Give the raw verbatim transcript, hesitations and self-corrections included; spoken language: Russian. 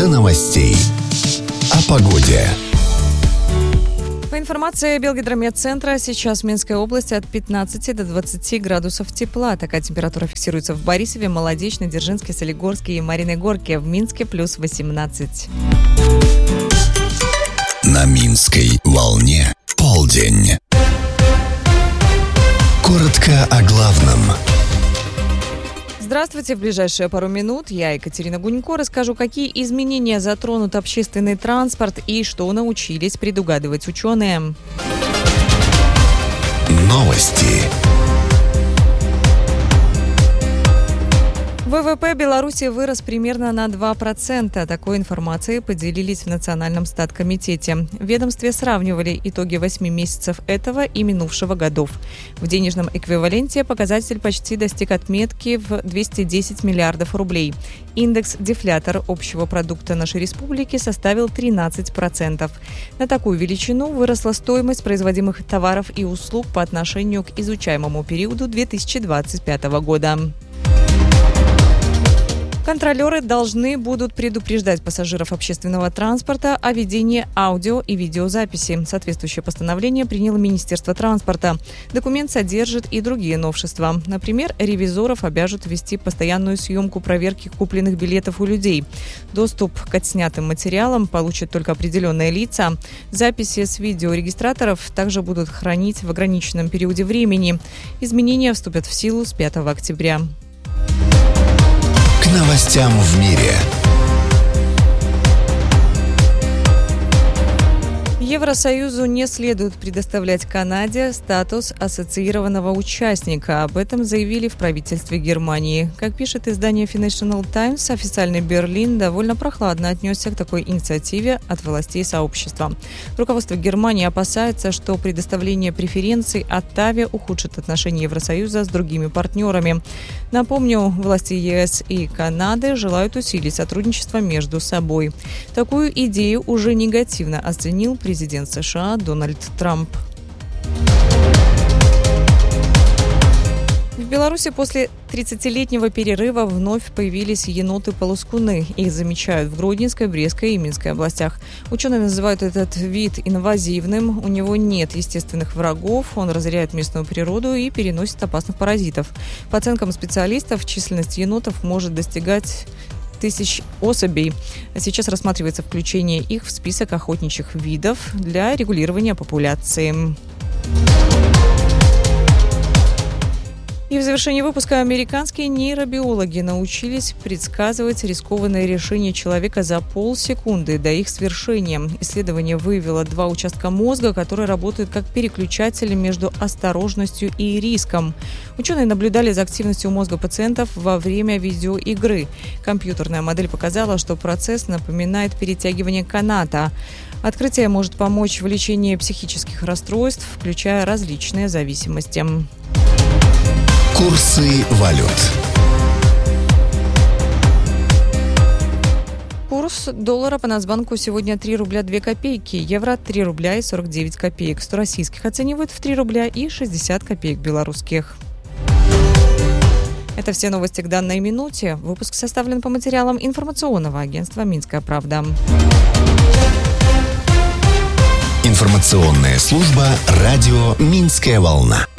до новостей. О погоде. По информации Белгидромедцентра, сейчас в Минской области от пятнадцати до двадцати градусов тепла. Такая температура фиксируется в Борисове, Молодечной, Дзержинске, Солигорске и Мариной Горке. В Минске плюс восемнадцать. На Минской волне полдень. Коротко о главном. Здравствуйте. В ближайшие пару минут я, Екатерина Гунько, расскажу, какие изменения затронут общественный транспорт и что научились предугадывать ученые. Новости. ВВП Беларуси вырос примерно на два процента. Такой информацией поделились в Национальном статкомитете. В ведомстве сравнивали итоги восьми месяцев этого и минувшего годов. В денежном эквиваленте показатель почти достиг отметки в двести десять миллиардов рублей. Индекс-дефлятор общего продукта нашей республики составил тринадцать процентов. На такую величину выросла стоимость производимых товаров и услуг по отношению к изучаемому периоду две тысячи двадцать пятого года. Контролеры должны будут предупреждать пассажиров общественного транспорта о ведении аудио- и видеозаписи. Соответствующее постановление приняло Министерство транспорта. Документ содержит и другие новшества. Например, ревизоров обяжут вести постоянную съемку проверки купленных билетов у людей. Доступ к отснятым материалам получат только определенные лица. Записи с видеорегистраторов также будут хранить в ограниченном периоде времени. Изменения вступят в силу с пятого октября. К новостям в мире. Евросоюзу не следует предоставлять Канаде статус ассоциированного участника. Об этом заявили в правительстве Германии. Как пишет издание Financial Times, официальный Берлин довольно прохладно отнесся к такой инициативе от властей сообщества. Руководство Германии опасается, что предоставление преференций Оттаве ухудшит отношения Евросоюза с другими партнерами. Напомню, власти ЕС и Канады желают усилить сотрудничество между собой. Такую идею уже негативно оценил президент Президент США Дональд Трамп. В Беларуси после тридцатилетнего перерыва вновь появились еноты-полоскуны. Их замечают в Гродненской, Брестской и Минской областях. Ученые называют этот вид инвазивным. У него нет естественных врагов, он разоряет местную природу и переносит опасных паразитов. По оценкам специалистов, численность енотов может достигать тысяч особей. Сейчас рассматривается включение их в список охотничьих видов для регулирования популяции. И в завершении выпуска американские нейробиологи научились предсказывать рискованные решения человека за полсекунды до их свершения. Исследование выявило два участка мозга, которые работают как переключатели между осторожностью и риском. Ученые наблюдали за активностью мозга пациентов во время видеоигры. Компьютерная модель показала, что процесс напоминает перетягивание каната. Открытие может помочь в лечении психических расстройств, включая различные зависимости. Курсы валют. Курс доллара по Нацбанку сегодня три рубля две копейки, евро три рубля и сорок девять копеек. сто российских оценивают в три рубля и шестьдесят копеек белорусских. Это все новости к данной минуте. Выпуск составлен по материалам информационного агентства «Минская правда». Информационная служба радио «Минская волна».